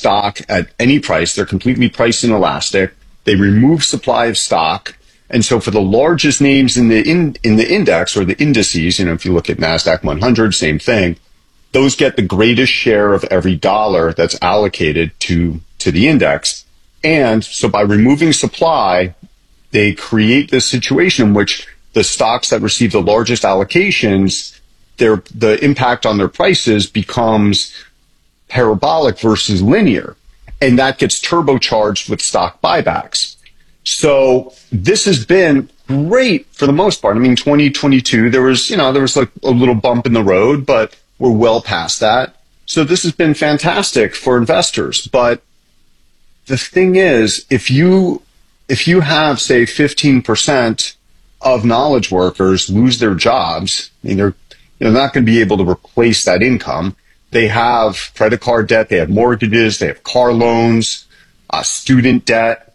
stock at any price. They're completely price inelastic. They remove supply of stock. And so for the largest names in the index or the indices, if you look at NASDAQ 100, same thing, those get the greatest share of every dollar that's allocated to the index. And so by removing supply, they create this situation in which the stocks that receive the largest allocations, the impact on their prices becomes parabolic versus linear. And that gets turbocharged with stock buybacks. So this has been great for the most part. 2022, there was like a little bump in the road, but we're well past that. So this has been fantastic for investors. But the thing is, if you have, say, 15% of knowledge workers lose their jobs, they're not going to be able to replace that income. They have credit card debt, they have mortgages, they have car loans, student debt.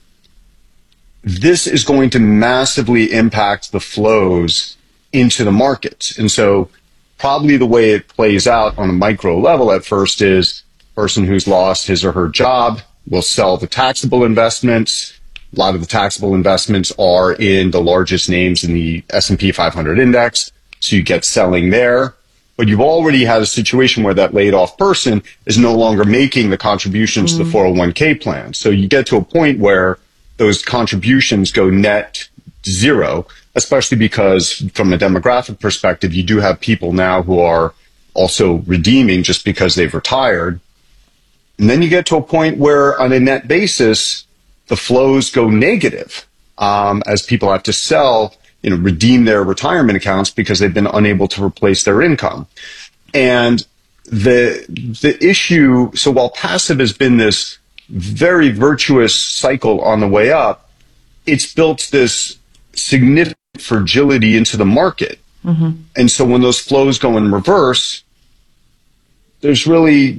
This is going to massively impact the flows into the markets. And so probably the way it plays out on a micro level at first is a person who's lost his or her job will sell the taxable investments. A lot of the taxable investments are in the largest names in the S&P 500 index. So you get selling there. But you've already had a situation where that laid off person is no longer making the contributions to the 401k plan. So you get to a point where those contributions go net zero, especially because from a demographic perspective, you do have people now who are also redeeming just because they've retired. And then you get to a point where on a net basis, the flows go negative as people have to sell, redeem their retirement accounts because they've been unable to replace their income. And the issue, so while passive has been this very virtuous cycle on the way up, it's built this significant fragility into the market. And so when those flows go in reverse, there's really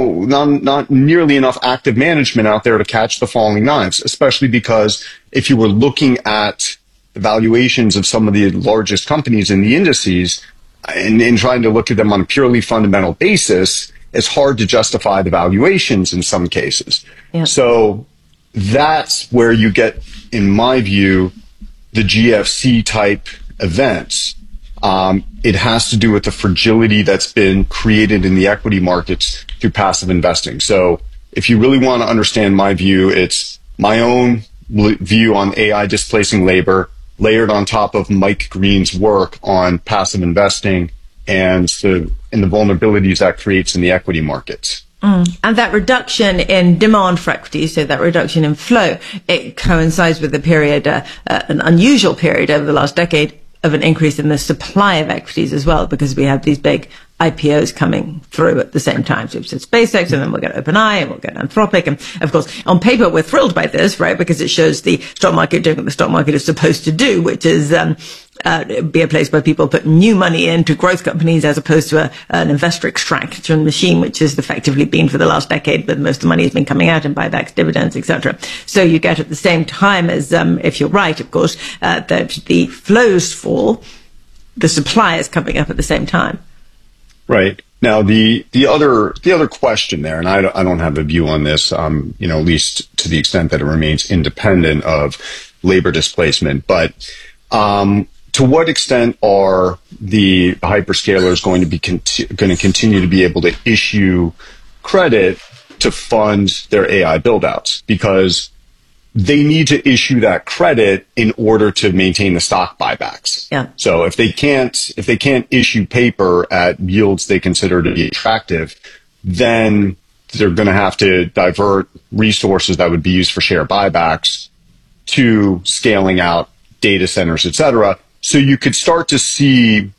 not nearly enough active management out there to catch the falling knives, especially because if you were looking at the valuations of some of the largest companies in the indices and trying to look at them on a purely fundamental basis, it's hard to justify the valuations in some cases. Yeah. So that's where you get, in my view, the GFC type events. It has to do with the fragility that's been created in the equity markets through passive investing. So if you really want to understand my view, it's my own view on AI displacing labor, layered on top of Mike Green's work on passive investing and the vulnerabilities that creates in the equity markets. And that reduction in demand for equity, so that reduction in flow, it coincides with a period, an unusual period over the last decade of an increase in the supply of equities as well, because we have these big IPOs coming through at the same time. So we've said SpaceX, and then we'll get OpenAI, and we'll get Anthropic. And of course, on paper, we're thrilled by this, right? Because it shows the stock market doing what the stock market is supposed to do, which is be a place where people put new money into growth companies as opposed to an investor extraction machine, which has effectively been for the last decade, but most of the money has been coming out in buybacks, dividends, etc. So you get at the same time as, if you're right, of course, that the flows fall, the supply is coming up at the same time. Right. Now, the other question there, and I don't have a view on this, at least to the extent that it remains independent of labor displacement, but to what extent are the hyperscalers going to continue to be able to issue credit to fund their AI buildouts? Because they need to issue that credit in order to maintain the stock buybacks. Yeah. So if they can't issue paper at yields they consider to be attractive, then they're going to have to divert resources that would be used for share buybacks to scaling out data centers, et cetera. So you could start to see,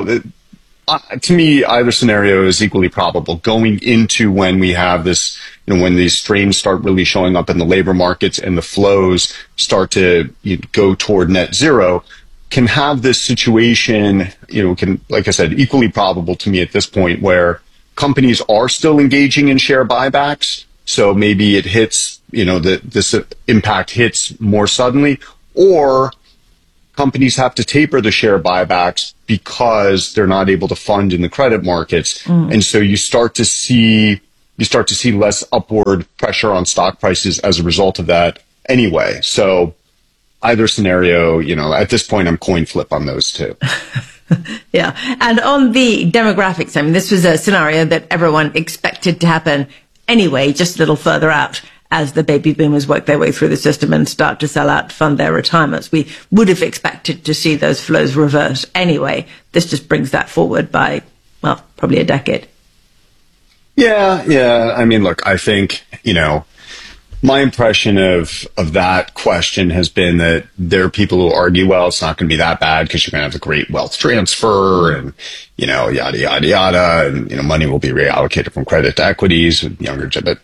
to me, either scenario is equally probable going into when we have this, when these strains start really showing up in the labor markets and the flows start to go toward net zero, can have this situation, like I said, equally probable to me at this point where companies are still engaging in share buybacks. So maybe it hits, this impact hits more suddenly, or companies have to taper the share buybacks because they're not able to fund in the credit markets. And so you start to see you start to see less upward pressure on stock prices as a result of that anyway. So either scenario, at this point, I'm coin flip on those two. Yeah. And on the demographics, I mean, this was a scenario that everyone expected to happen anyway, just a little further out as the baby boomers work their way through the system and start to sell out to fund their retirements. We would have expected to see those flows reverse anyway. This just brings that forward by, well, probably a decade. Yeah. I mean, look, I think, my impression of that question has been that there are people who argue, well, it's not going to be that bad because you're going to have a great wealth transfer and, yada, yada, yada. And, money will be reallocated from credit to equities with younger, but,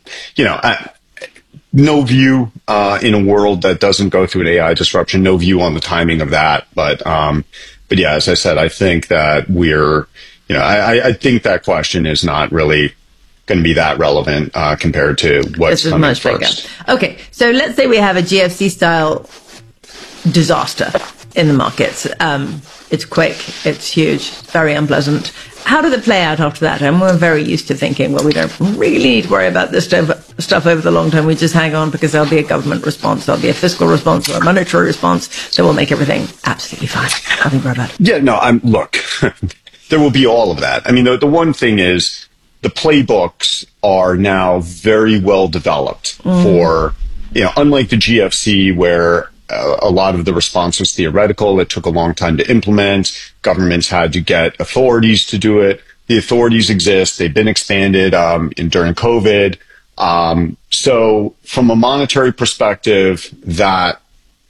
no view, in a world that doesn't go through an AI disruption, no view on the timing of that. But yeah, as I said, I think that I think that question is not really going to be that relevant compared to what's coming much first. Bigger. Okay, so let's say we have a GFC style disaster in the markets. It's quick, it's huge, very unpleasant. How did it play out after that? And we're very used to thinking, well, we don't really need to worry about this stuff over the long term. We just hang on because there'll be a government response, there'll be a fiscal response or a monetary response that will make everything absolutely fine. Nothing to worry about. Yeah, no, look, there will be all of that. I mean, the one thing is the playbooks are now very well developed for, unlike the GFC where a lot of the response was theoretical. It took a long time to implement. Governments had to get authorities to do it. The authorities exist. They've been expanded during COVID. So from a monetary perspective, that,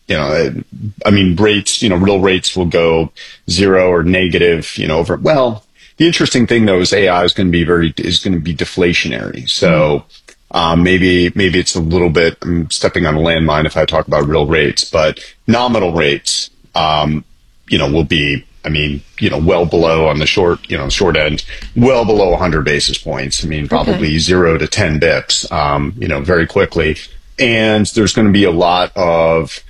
rates, real rates will go zero or negative, over. Well, the interesting thing though is AI is going to be deflationary. So maybe it's a little bit, I'm stepping on a landmine if I talk about real rates, but nominal rates, will be, well below on the short end, well below 100 basis points. Probably 0 to 10 bips, very quickly. And there's going to be a lot of,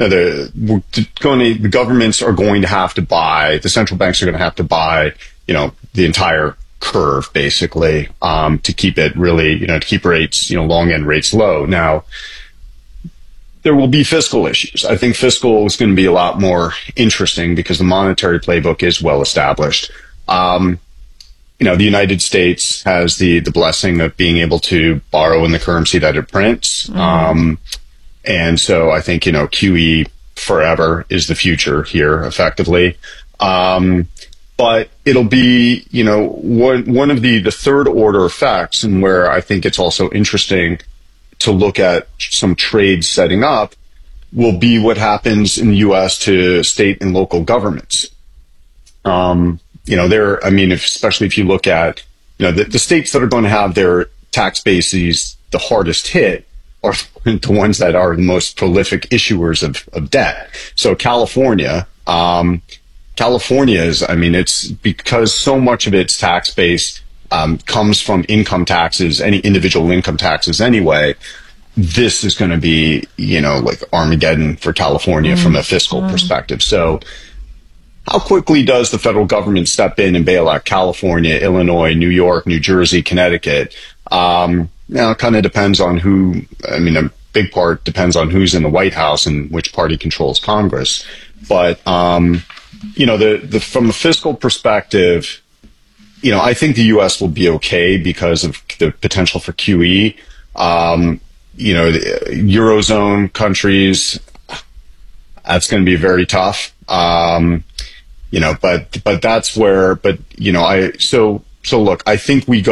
the governments are going to have to buy, the central banks are going to have to buy, the entire curve basically, to keep it really, to keep rates, long end rates low. Now, there will be fiscal issues. I think fiscal is going to be a lot more interesting because the monetary playbook is well established. The United States has the blessing of being able to borrow in the currency that it prints. And so I think, QE forever is the future here effectively. But it'll be, one of the third order effects, and where I think it's also interesting to look at some trades setting up, will be what happens in the U.S. to state and local governments. Especially if you look at, the states that are going to have their tax bases the hardest hit are the ones that are the most prolific issuers of debt. So California is, it's because so much of its tax base comes from income taxes, any individual income taxes anyway. This is going to be, like Armageddon for California from a fiscal perspective. So how quickly does the federal government step in and bail out California, Illinois, New York, New Jersey, Connecticut? It kind of depends on a big part depends on who's in the White House and which party controls Congress. But, from a fiscal perspective, I think the U.S. will be okay because of the potential for QE. The Eurozone countries, that's going to be very tough. But that's where, so look, I think we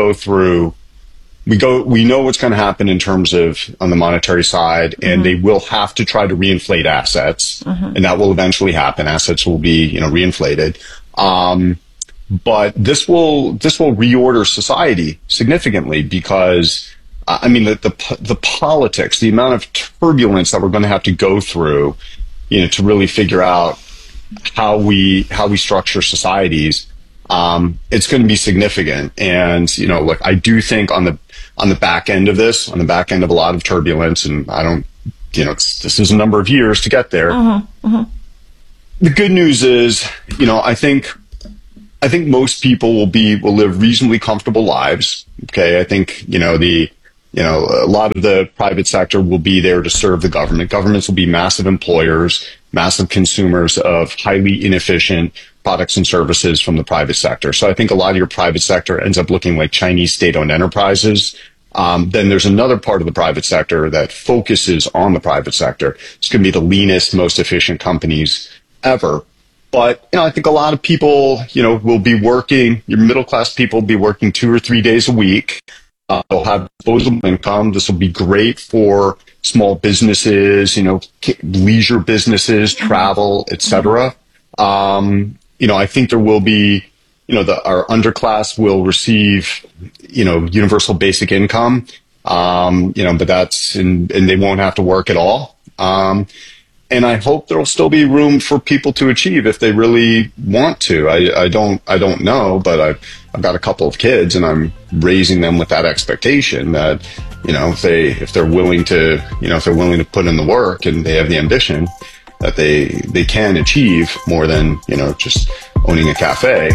know what's going to happen in terms of on the monetary side, and they will have to try to reinflate assets, and that will eventually happen. Assets will be, reinflated. But this will reorder society significantly because, the politics, the amount of turbulence that we're going to have to go through, to really figure out how we structure societies, it's going to be significant. And, look, I do think on the back end of this, on the back end of a lot of turbulence, and this is a number of years to get there. The good news is, I think I think most people will live reasonably comfortable lives. Okay. I think, a lot of the private sector will be there to serve the government. Governments will be massive employers, massive consumers of highly inefficient products and services from the private sector. So I think a lot of your private sector ends up looking like Chinese state-owned enterprises. Then there's another part of the private sector that focuses on the private sector. It's going to be the leanest, most efficient companies ever. But, I think a lot of people, will be working, your middle class people will be working 2 or 3 days a week. They'll have disposable income. This will be great for small businesses, leisure businesses, travel, etc. I think there will be, our underclass will receive, universal basic income, but and they won't have to work at all. And I hope there'll still be room for people to achieve if they really want to. I don't know, but I've got a couple of kids and I'm raising them with that expectation that, if they're willing to put in the work and they have the ambition, that they can achieve more than, just owning a cafe.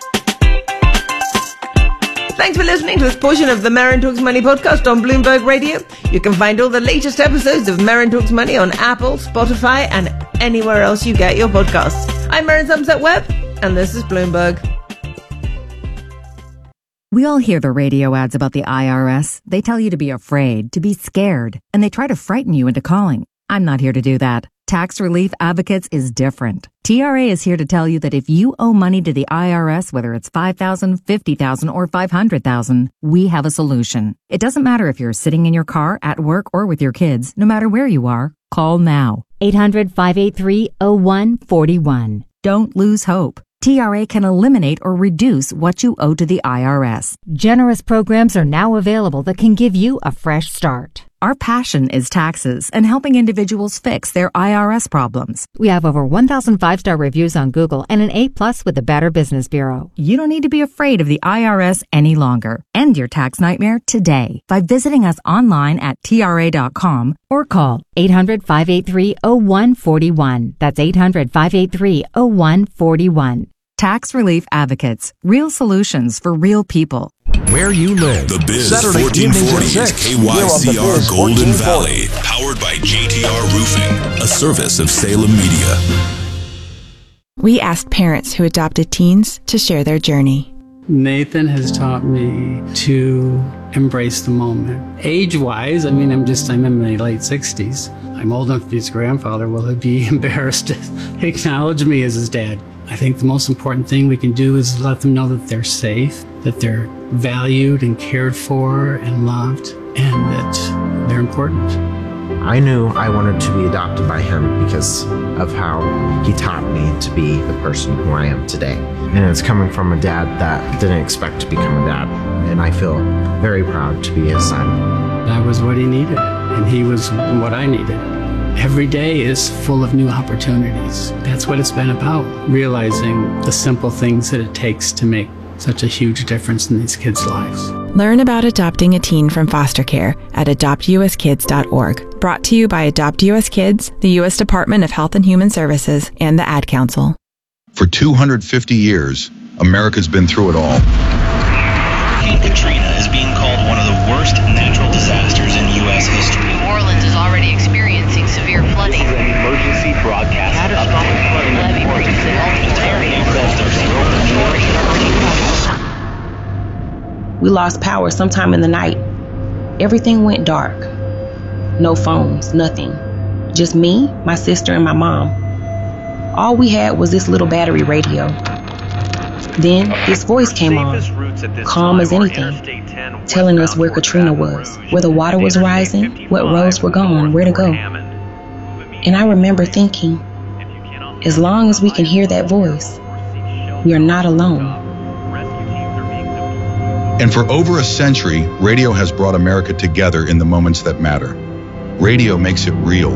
Thanks for listening to this portion of the Marin Talks Money podcast on Bloomberg Radio. You can find all the latest episodes of Marin Talks Money on Apple, Spotify, and anywhere else you get your podcasts. I'm Marin Somerset Webb, and this is Bloomberg. We all hear the radio ads about the IRS. They tell you to be afraid, to be scared, and they try to frighten you into calling. I'm not here to do that. Tax Relief Advocates is different. TRA is here to tell you that if you owe money to the IRS, whether it's $5,000, $50,000, or $500,000, we have a solution. It doesn't matter if you're sitting in your car, at work, or with your kids. No matter where you are, call now. 800-583-0141. Don't lose hope. TRA can eliminate or reduce what you owe to the IRS. Generous programs are now available that can give you a fresh start. Our passion is taxes and helping individuals fix their IRS problems. We have over 1,000 5-star reviews on Google and an A+ with the Better Business Bureau. You don't need to be afraid of the IRS any longer. End your tax nightmare today by visiting us online at TRA.com or call 800-583-0141. That's 800-583-0141. Tax Relief Advocates. Real solutions for real people. Where you live. The Biz Saturday 1440 KYCR Golden Valley. Powered by JTR Roofing, a service of Salem Media. We asked parents who adopted teens to share their journey. Nathan has taught me to embrace the moment. Age-wise, I'm in my late 60s. I'm old enough to be his grandfather. Will he be embarrassed to acknowledge me as his dad? I think the most important thing we can do is let them know that they're safe, that they're valued and cared for and loved, and that they're important. I knew I wanted to be adopted by him because of how he taught me to be the person who I am today. And it's coming from a dad that didn't expect to become a dad. And I feel very proud to be his son. That was what he needed, and he was what I needed. Every day is full of new opportunities. That's what it's been about, realizing the simple things that it takes to make such a huge difference in these kids' lives. Learn about adopting a teen from foster care at adoptuskids.org. Brought to you by Adopt US Kids, the U.S. Department of Health and Human Services, and the Ad Council. For 250 years, America's been through it all. Hurricane Katrina is being called one of the worst natural disasters in U.S. history. New Orleans is already experiencing severe flooding. This is an emergency broadcast. Catastrophic flood levee breaks in multiple areas. We lost power sometime in the night. Everything went dark. No phones, nothing. Just me, my sister, and my mom. All we had was this little battery radio. Then this voice came on, calm as anything, telling us where Katrina was, where the water was rising, what roads were gone, where to go. And I remember thinking, as long as we can hear that voice, we are not alone. And for over a century, radio has brought America together in the moments that matter. Radio makes it real.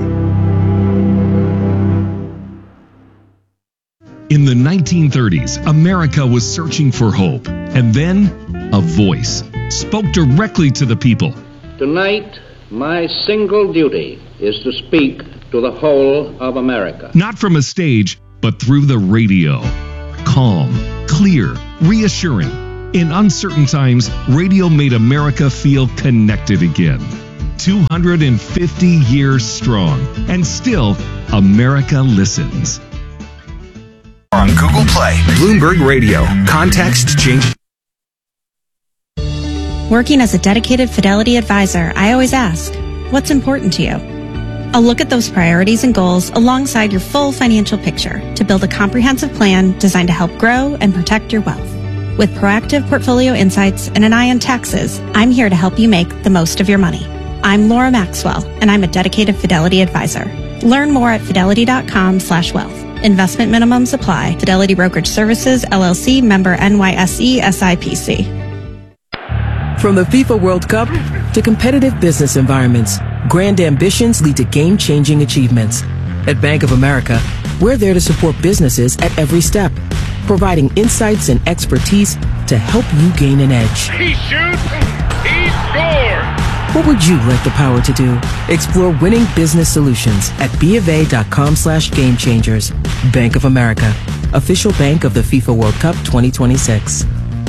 In the 1930s, America was searching for hope. And then, a voice spoke directly to the people. Tonight, my single duty is to speak to the whole of America. Not from a stage, but through the radio. Calm, clear, reassuring. In uncertain times, radio made America feel connected again. 250 years strong, and still, America listens. On Google Play, Bloomberg Radio, context change. Working as a dedicated Fidelity advisor, I always ask, what's important to you? I'll look at those priorities and goals alongside your full financial picture to build a comprehensive plan designed to help grow and protect your wealth. With proactive portfolio insights and an eye on taxes, I'm here to help you make the most of your money. I'm Laura Maxwell, and I'm a dedicated Fidelity advisor. Learn more at fidelity.com/wealth. Investment minimums apply. Fidelity Brokerage Services, LLC, member NYSE, SIPC. From the FIFA World Cup to competitive business environments, grand ambitions lead to game-changing achievements. At Bank of America, we're there to support businesses at every step, providing insights and expertise to help you gain an edge. He shoots, he scores! What would you like the power to do? Explore winning business solutions at BofA.com/gamechangers. Bank of America, official bank of the FIFA World Cup 2026.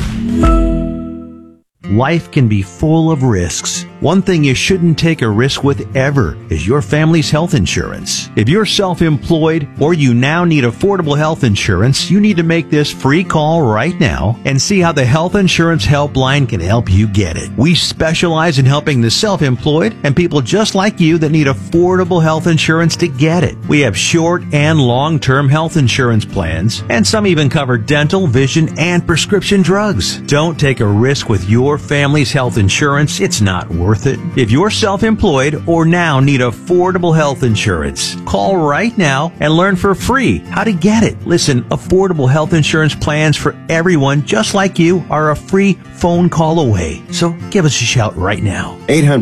Life can be full of risks. One thing you shouldn't take a risk with ever is your family's health insurance. If you're self-employed or you now need affordable health insurance, you need to make this free call right now and see how the Health Insurance Helpline can help you get it. We specialize in helping the self-employed and people just like you that need affordable health insurance to get it. We have short and long-term health insurance plans, and some even cover dental, vision, and prescription drugs. Don't take a risk with your family's health insurance. It's not worth it. If you're self-employed or now need affordable health insurance, call right now and learn for free how to get it. Listen, affordable health insurance plans for everyone just like you are a free phone call away. So give us a shout right now.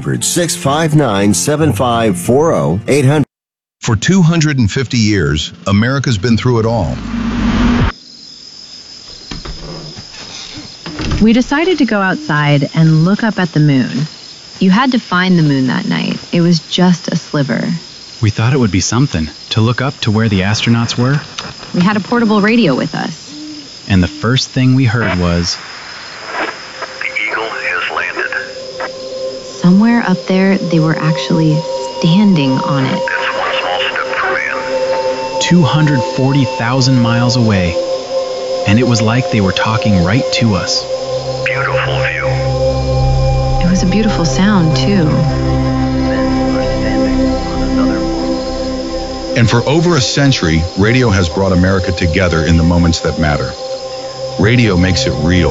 800-659-7540. 800. For 250 years, America's been through it all. We decided to go outside and look up at the moon. You had to find the moon that night. It was just a sliver. We thought it would be something to look up to where the astronauts were. We had a portable radio with us. And the first thing we heard was, "The Eagle has landed." Somewhere up there, they were actually standing on it. That's one small step for man. 240,000 miles away. And it was like they were talking right to us. Beautiful view. It was a beautiful sound, too. And for over a century, radio has brought America together in the moments that matter. Radio makes it real.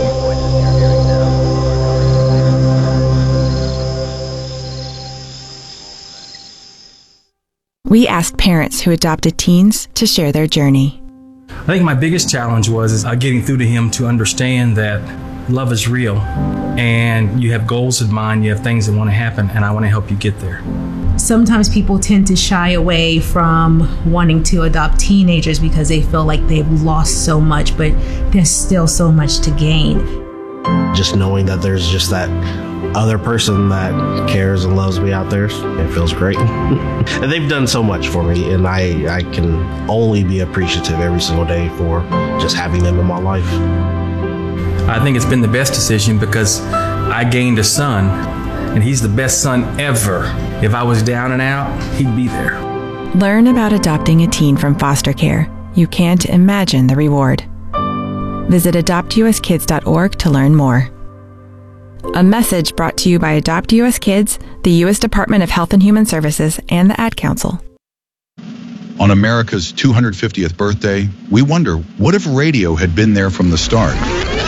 We asked parents who adopted teens to share their journey. I think my biggest challenge was getting through to him to understand that love is real and you have goals in mind, you have things that want to happen, and I want to help you get there. Sometimes people tend to shy away from wanting to adopt teenagers because they feel like they've lost so much, but there's still so much to gain. Just knowing that there's just that other person that cares and loves me out there, it feels great. And they've done so much for me, and I can only be appreciative every single day for just having them in my life. I think it's been the best decision because I gained a son, and he's the best son ever. If I was down and out, he'd be there. Learn about adopting a teen from foster care. You can't imagine the reward. Visit adoptuskids.org to learn more. A message brought to you by Adopt U.S. Kids, the U.S. Department of Health and Human Services, and the Ad Council. On America's 250th birthday, we wonder, what if radio had been there from the start?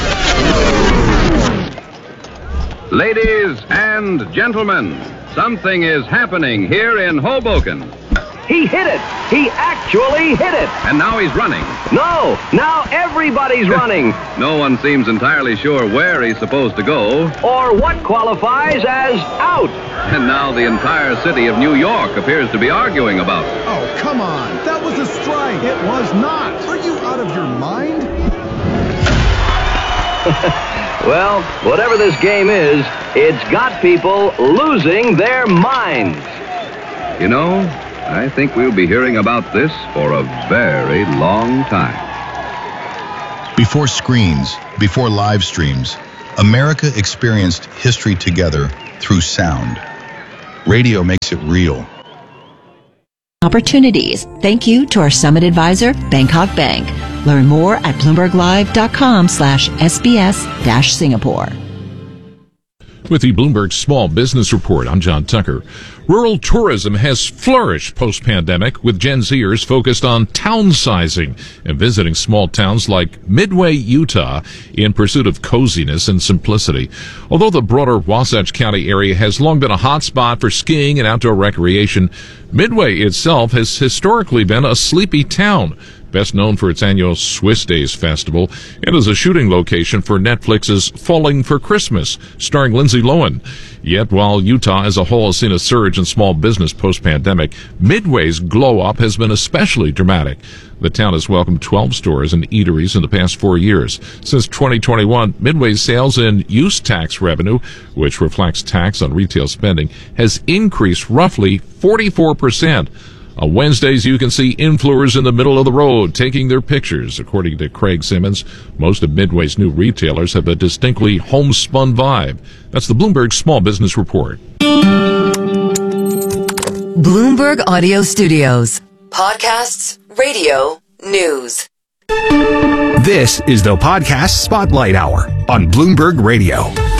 Ladies and gentlemen, something is happening here in Hoboken. He hit it! He actually hit it! And now he's running. No! Now everybody's running! No one seems entirely sure where he's supposed to go. Or what qualifies as out! And now the entire city of New York appears to be arguing about it. Oh, come on! That was a strike! It was not! Are you out of your mind? Well, whatever this game is, it's got people losing their minds. You know, I think we'll be hearing about this for a very long time. Before screens, before live streams, America experienced history together through sound. Radio makes it real. Opportunities. Thank you to our summit advisor, Bangkok Bank. Learn more at bloomberglive.com/SBS-Singapore. With the Bloomberg Small Business Report, I'm John Tucker. Rural tourism has flourished post-pandemic, with Gen Zers focused on town sizing and visiting small towns like Midway, Utah, in pursuit of coziness and simplicity. Although the broader Wasatch County area has long been a hot spot for skiing and outdoor recreation, Midway itself has historically been a sleepy town, best known for its annual Swiss Days Festival, and as a shooting location for Netflix's Falling for Christmas, starring Lindsay Lohan. Yet, while Utah as a whole has seen a surge in small business post-pandemic, Midway's glow-up has been especially dramatic. The town has welcomed 12 stores and eateries in the past 4 years. Since 2021, Midway's sales and use tax revenue, which reflects tax on retail spending, has increased roughly 44%. On Wednesdays, you can see influencers in the middle of the road taking their pictures. According to Craig Simmons, most of Midway's new retailers have a distinctly homespun vibe. That's the Bloomberg Small Business Report. Bloomberg Audio Studios. Podcasts, radio, news. This is the Podcast Spotlight Hour on Bloomberg Radio.